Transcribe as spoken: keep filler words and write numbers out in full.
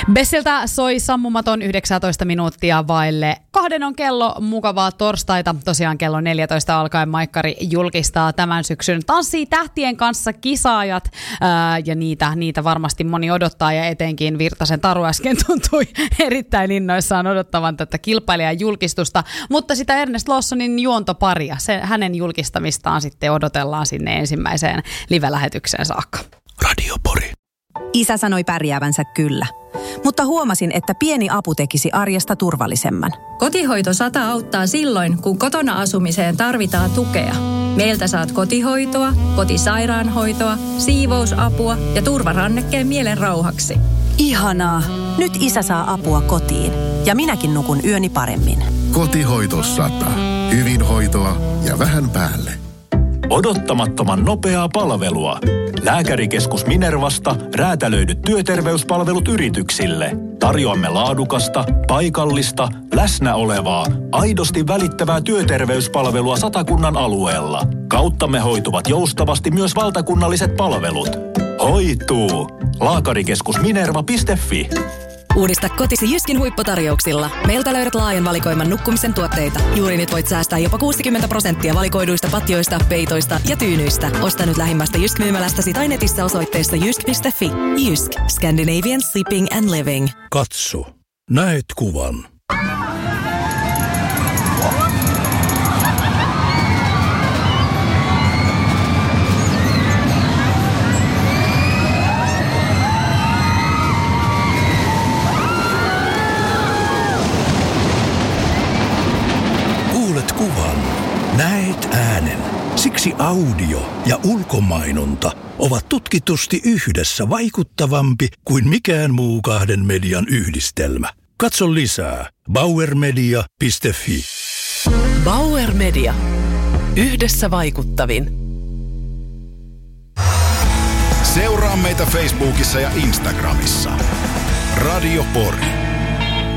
Bessiltä soi sammumaton yhdeksäntoista minuuttia vaille kahden on kello, mukavaa torstaita. Tosiaan kello neljätoista alkaen Maikkari julkistaa tämän syksyn Tanssii tähtien kanssa kisaajat. Ää, ja niitä, niitä varmasti moni odottaa ja etenkin Virtasen Taru äsken tuntui erittäin innoissaan odottavan tätä kilpailijan julkistusta. Mutta sitä Ernest Lawsonin juontoparia, se, hänen julkistamistaan sitten odotellaan sinne ensimmäiseen live-lähetykseen saakka. Radio Pori. Isä sanoi pärjäävänsä kyllä, mutta huomasin, että pieni apu tekisi arjesta turvallisemman. Kotihoito sata auttaa silloin, kun kotona asumiseen tarvitaan tukea. Meiltä saat kotihoitoa, kotisairaanhoitoa, siivousapua ja turvarannekkeen mielen rauhaksi. Ihanaa. Nyt isä saa apua kotiin ja minäkin nukun yöni paremmin. Kotihoito sata. Hyvinhoitoa ja vähän päälle. Odottamattoman nopeaa palvelua. Lääkärikeskus Minervasta räätälöidyt työterveyspalvelut yrityksille. Tarjoamme laadukasta, paikallista, läsnä olevaa, aidosti välittävää työterveyspalvelua Satakunnan alueella. Kauttamme hoituvat joustavasti myös valtakunnalliset palvelut. Hoituu! Lääkärikeskus-minerva piste fi. Uudista kotisi Jyskin huipputarjouksilla. Meiltä löydät laajan valikoiman nukkumisen tuotteita. Juuri nyt voit säästää jopa kuusikymmentä prosenttia valikoiduista patjoista, peitoista ja tyynyistä. Osta nyt lähimmästä Jysk-myymälästäsi tai netissä osoitteessa jysk piste fi. Jysk. Scandinavian Sleeping and Living. Katso. Näet kuvan. Kuvan. Näet äänen. Siksi audio ja ulkomainonta ovat tutkitusti yhdessä vaikuttavampi kuin mikään muu kahden median yhdistelmä. Katso lisää. bauer media piste fi. Bauer Media. Yhdessä vaikuttavin. Seuraa meitä Facebookissa ja Instagramissa. Radio Pori.